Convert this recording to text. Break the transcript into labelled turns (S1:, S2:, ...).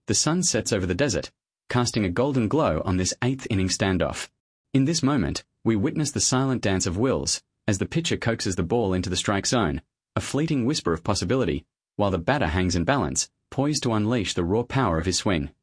S1: The sun sets over the desert, casting a golden glow on this eighth-inning standoff. In this moment, we witness the silent dance of wills, as the pitcher coaxes the ball into the strike zone, a fleeting whisper of possibility, while the batter hangs in balance, poised to unleash the raw power of his swing.